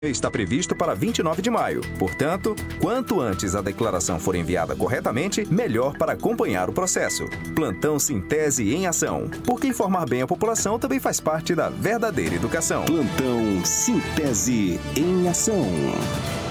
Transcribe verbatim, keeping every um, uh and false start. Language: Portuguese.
está previsto para vinte e nove de maio. Portanto, quanto antes a declaração for enviada corretamente, melhor para acompanhar o processo. Plantão Sintese em Ação. Porque informar bem a população também faz parte da verdadeira educação. Plantão Sintese em Ação.